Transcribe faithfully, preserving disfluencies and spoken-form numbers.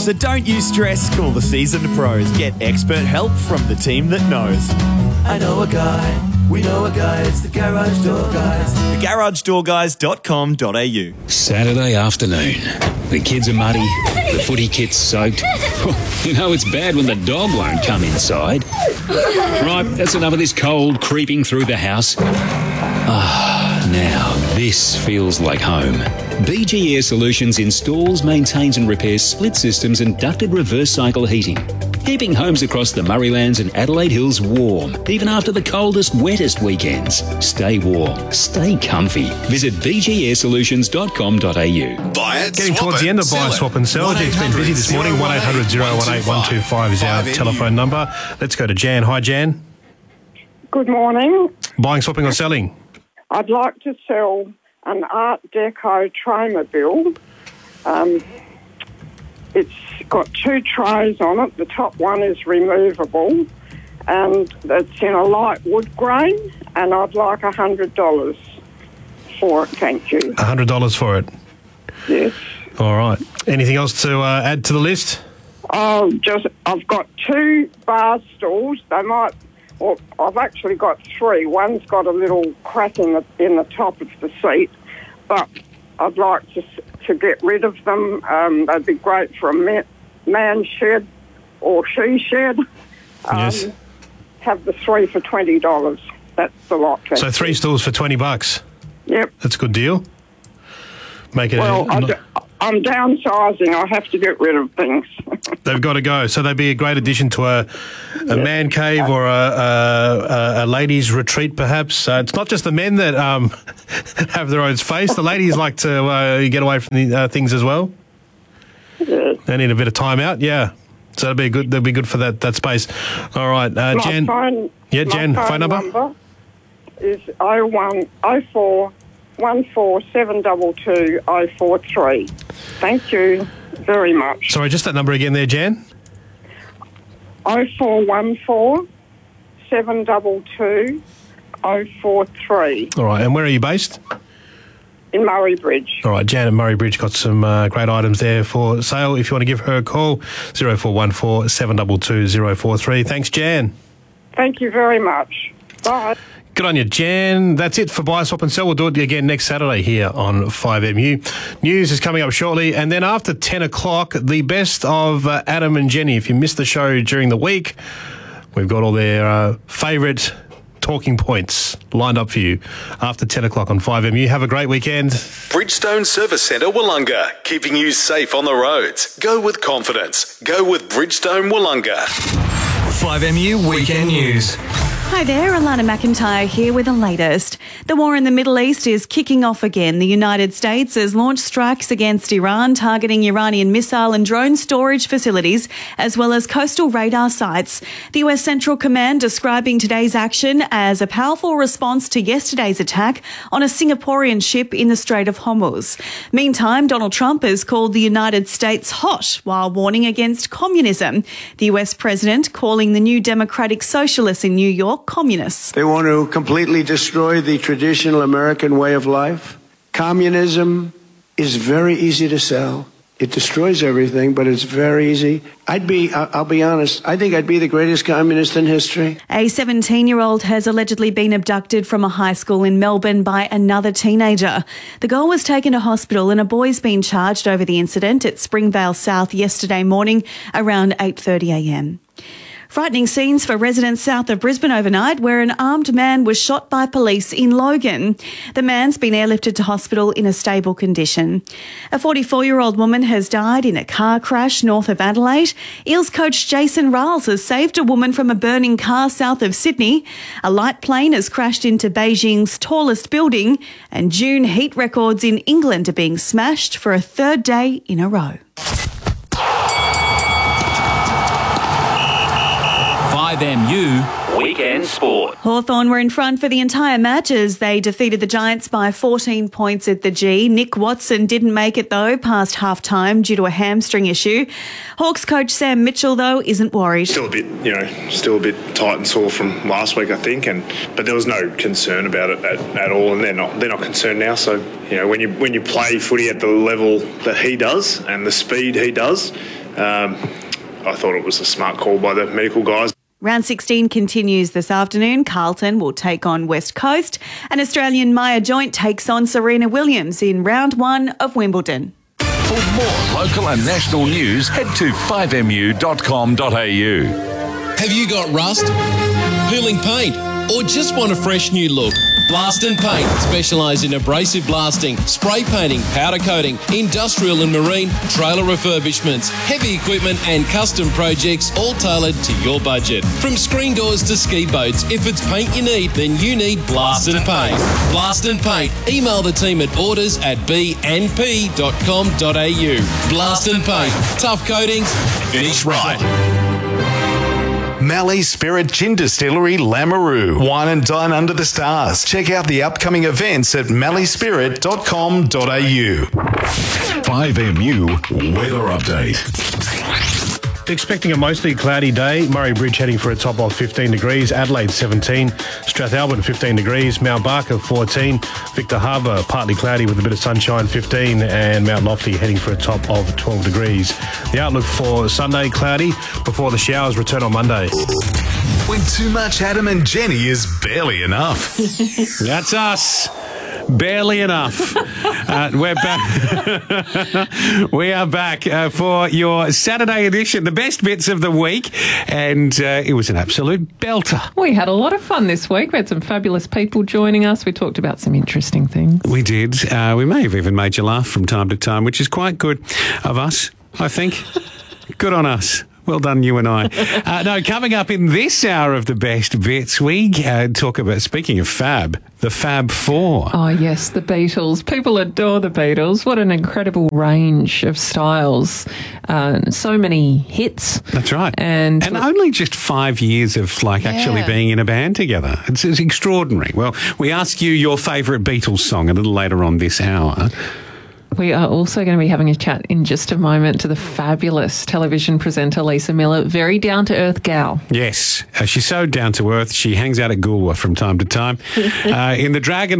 So don't you stress, call the seasoned pros. Get expert help from the team that knows. I know a guy, we know a guy, it's the Garage Door Guys. the garage door guys dot com dot a u. Saturday afternoon. The kids are muddy, the footy kit's soaked. You know it's bad when the dog won't come inside. Right, that's enough of this cold creeping through the house. Ah, now this feels like home. B G Air Solutions installs, maintains and repairs split systems and ducted reverse cycle heating, keeping homes across the Murraylands and Adelaide Hills warm, even after the coldest, wettest weekends. Stay warm, stay comfy. Visit b g air solutions dot com dot a u. Buy it, Getting swap towards it, the end of Buy, sell it. Swap and Sell. It's been busy this morning. one eight hundred oh one eight one two five is our telephone number. Let's go to Jan. Hi, Jan. Good morning. Buying, swapping or selling? I'd like to sell an Art Deco Traymobile. Um, it's got two trays on it. The top one is removable, and it's in a light wood grain, and I'd like one hundred dollars for it, thank you. one hundred dollars for it. Yes. All right. Anything else to uh, add to the list? Oh, just, I've got two bar stools. They might... Well, I've actually got three. One's got a little crack in the in the top of the seat, but I'd like to to get rid of them. Um, they'd be great for a man, man shed or she shed. Um, Yes. Have the three for twenty dollars. That's the lot. thank So three you. stools for twenty bucks. Yep. That's a good deal. Make it. Well, a, I not- d- I'm downsizing. I have to get rid of things. They've got to go. So they'd be a great addition to a, a man cave or a, a, a ladies' retreat, perhaps. Uh, it's not just the men that um, have their own space. The ladies like to uh, get away from the uh, things as well. Yes. They need a bit of time out. Yeah. So that'd be good. That'd be good for that that space. All right, uh, My Jan. phone, Yeah, my Jan, phone, phone number? number is oh one oh four one four seven two two oh four three. Thank you very much. Sorry, just that number again there, Jan. oh four one four seven two two oh four three All right, and where are you based? in Murray Bridge. All right, Jan at Murray Bridge got some uh, great items there for sale. If you want to give her a call, zero four one four seven two two zero four three. Thanks, Jan. Thank you very much. Bye. Good on you, Jan. That's it for Buy, Swap and Sell. We'll do it again next Saturday here on five M U. News is coming up shortly. And then after ten o'clock, the best of uh, Adam and Jenny. If you missed the show during the week, we've got all their uh, favourite talking points lined up for you after ten o'clock on five M U. Have a great weekend. Bridgestone Service Centre Wollonga, keeping you safe on the roads. Go with confidence. Go with Bridgestone Wollonga. five M U Weekend News. Hi there, Alana McIntyre here with the latest. The war in the Middle East is kicking off again. The United States has launched strikes against Iran, targeting Iranian missile and drone storage facilities, as well as coastal radar sites. The U S Central Command describing today's action as a powerful response to yesterday's attack on a Singaporean ship in the Strait of Hormuz. Meantime, Donald Trump has called the United States hot while warning against communism. The U S president calling the New Democratic Socialists in New York communists. They want to completely destroy the traditional American way of life. Communism is very easy to sell. It destroys everything, but it's very easy. I'd be, I'll be honest, I think I'd be the greatest communist in history. A seventeen-year-old has allegedly been abducted from a high school in Melbourne by another teenager. The girl was taken to hospital and a boy's been charged over the incident at Springvale South yesterday morning around eight thirty a m. Frightening scenes for residents south of Brisbane overnight, where an armed man was shot by police in Logan. The man's been airlifted to hospital in a stable condition. A forty-four-year-old woman has died in a car crash north of Adelaide. Eels coach Jason Riles has saved a woman from a burning car south of Sydney. A light plane has crashed into Beijing's tallest building, and June heat records in England are being smashed for a third day in a row. five M U Weekend Sport. Hawthorn were in front for the entire match as they defeated the Giants by fourteen points at the G. Nick Watson didn't make it, though, past half-time due to a hamstring issue. Hawks coach Sam Mitchell, though, isn't worried. Still a bit, you know, still a bit tight and sore from last week, I think, and but there was no concern about it at, at all, and they're not they're not concerned now. So, you know, when you when you play footy at the level that he does and the speed he does, um, I thought it was a smart call by the medical guys. Round sixteen continues this afternoon. Carlton will take on West Coast, and Australian Maya Joint takes on Serena Williams in round one of Wimbledon. For more local and national news, head to five m u dot com dot a u. Have you got rust, peeling paint, or just want a fresh new look? Blast and Paint specialise in abrasive blasting, spray painting, powder coating, industrial and marine, trailer refurbishments, heavy equipment and custom projects, all tailored to your budget. From screen doors to ski boats, if it's paint you need, then you need Blast and Paint. Blast and Paint. Email the team at orders at b n p dot com dot a u. Blast and Paint. Tough coatings, finish right. Mallee Spirit Gin Distillery, Lameroo. Wine and dine under the stars. Check out the upcoming events at mallee spirit dot com dot a u. five M U Weather Update. Expecting a mostly cloudy day. Murray Bridge heading for a top of fifteen degrees. Adelaide seventeen. Strathalbyn fifteen degrees. Mount Barker fourteen. Victor Harbour partly cloudy with a bit of sunshine fifteen. And Mount Lofty heading for a top of twelve degrees. The outlook for Sunday cloudy before the showers return on Monday. When too much Adam and Jenny is barely enough. That's us. Barely enough. Uh, we're back. We are back uh, for your Saturday edition, the best bits of the week, and uh, it was an absolute belter. We had a lot of fun this week. We had some fabulous people joining us. We talked about some interesting things. We did. Uh, we may have even made you laugh from time to time, which is quite good of us, I think. Good on us. Well done, you and I. Uh, no, coming up in this hour of the best bits, we uh, talk about, speaking of fab, the Fab Four. Oh, yes, the Beatles. People adore the Beatles. What an incredible range of styles. Uh, so many hits. That's right. And, and only just five years of, like, yeah. actually being in a band together. It's, it's extraordinary. Well, we ask you your favourite Beatles song a little later on this hour. We are also going to be having a chat in just a moment to the fabulous television presenter Lisa Miller, very down-to-earth gal. Yes, uh, she's so down-to-earth. She hangs out at Goolwa from time to time. uh, in the Dragon